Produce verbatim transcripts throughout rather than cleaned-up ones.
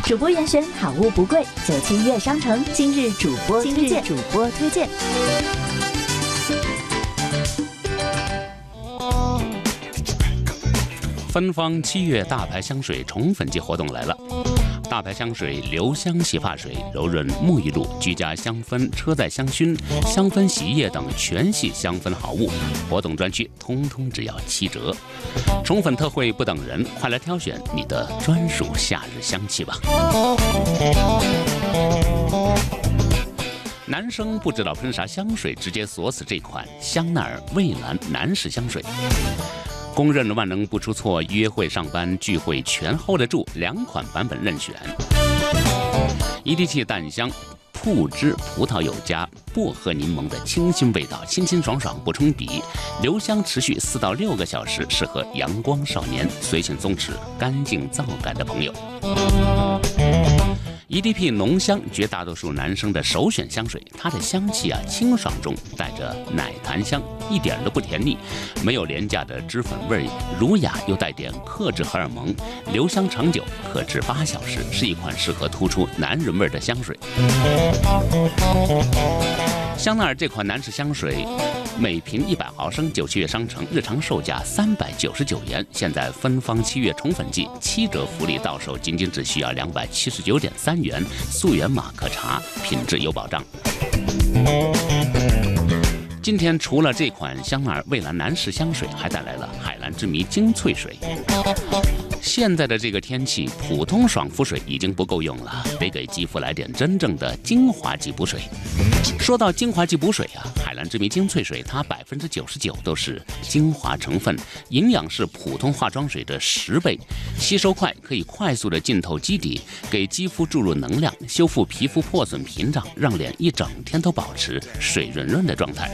主播严选，好物不贵。九七悦商城今日主播推荐，主播推荐。 芬芳七月大牌香水宠粉季活动来了。大牌香水留香洗发水、柔润沐浴露、居家香氛、车载香薰、香氛洗衣液等全系香氛好物，活动专区通通只要七折。宠粉特惠不等人，快来挑选你的专属夏日香气吧。男生不知道喷啥香水，直接锁死这款香奈儿蔚蓝男士香水。公认万能不出错，约会、上班、聚会全 hold 得住，两款版本任选。一滴气淡香，铺汁葡萄柚加薄荷柠檬的清新味道，清清爽爽不冲鼻，留香持续四到六个小时，适合阳光少年、随性松弛、干净皂感的朋友。E D P 浓香，绝大多数男生的首选香水。它的香气啊，清爽中带着奶檀香，一点都不甜腻，没有廉价的脂粉味，儒雅又带点克制荷尔蒙，留香长久，可至八小时，是一款适合突出男人味的香水。香奈儿这款男士香水，每瓶一百毫升，九七月商城日常售价三百九十九元，现在芬芳七月宠粉季，七折福利到手仅仅只需要两百七十九点三元，溯源码可查，品质有保障。今天除了这款香奈儿蔚蓝男士香水，还带来了海蓝之谜精粹水。现在的这个天气，普通爽肤水已经不够用了，得给肌肤来点真正的精华级补水。说到精华级补水啊，海蓝之谜精粹水，它百分之九十九都是精华成分，营养是普通化妆水的十倍，吸收快，可以快速的浸透基底，给肌肤注入能量，修复皮肤破损屏障，让脸一整天都保持水润润的状态。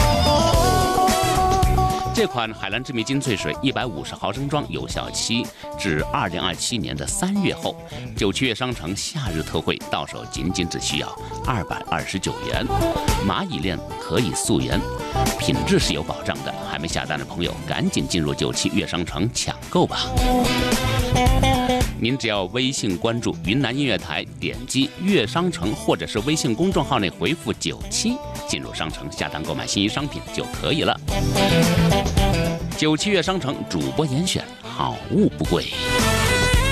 这款海蓝之谜精粹水一百五十毫升装，有效期至二零二七年的三月后，九七月商城夏日特惠，到手仅仅只需要二百二十九元，蚂蚁链可以溯源，品质是有保障的。还没下单的朋友，赶紧进入九七月商城抢购吧。您只要微信关注云南音乐台，点击乐商城，或者是微信公众号内回复九七，进入商城下单购买心仪商品就可以了。九七月商城主播严选，好物不贵。